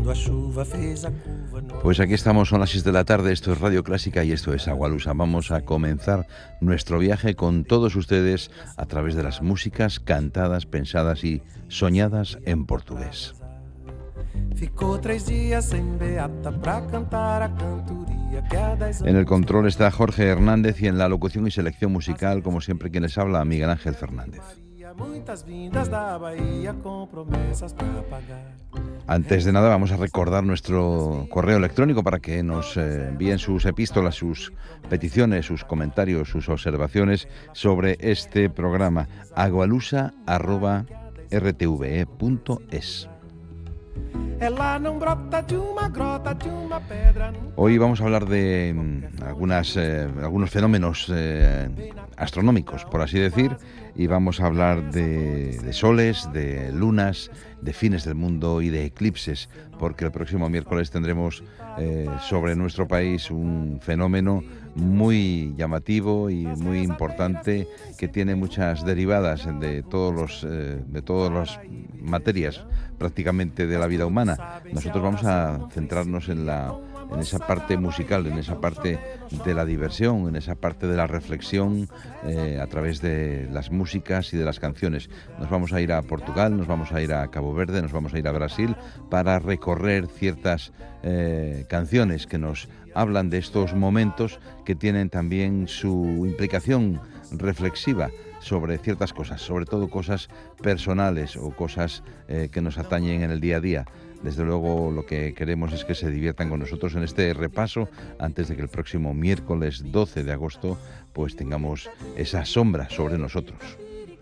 Pues aquí estamos, son las 6 de la tarde, esto es Radio Clásica y esto es Agualusa. Vamos a comenzar nuestro viaje con todos ustedes a través de las músicas cantadas, pensadas y soñadas en portugués. En el control está Jorge Hernández y en la locución y selección musical, como siempre, quien les habla, Miguel Ángel Fernández. Antes de nada vamos a recordar nuestro correo electrónico para que nos envíen sus epístolas, sus peticiones, sus comentarios, sus observaciones sobre este programa, agualusa@rtve.es. Hoy vamos a hablar de algunos fenómenos astronómicos, por así decir, y vamos a hablar de soles, de lunas, de fines del mundo y de eclipses, porque el próximo miércoles tendremos sobre nuestro país un fenómeno muy llamativo y muy importante que tiene muchas derivadas de todas las materias prácticamente de la vida humana. Nosotros vamos a centrarnos en esa parte musical, en esa parte de la diversión, en esa parte de la reflexión a través de las músicas y de las canciones. Nos vamos a ir a Portugal, nos vamos a ir a Cabo Verde, nos vamos a ir a Brasil para recorrer ciertas canciones que nos hablan de estos momentos que tienen también su implicación reflexiva sobre ciertas cosas, sobre todo cosas personales o cosas que nos atañen en el día a día. Desde luego lo que queremos es que se diviertan con nosotros en este repaso antes de que el próximo miércoles 12 de agosto pues tengamos esa sombra sobre nosotros.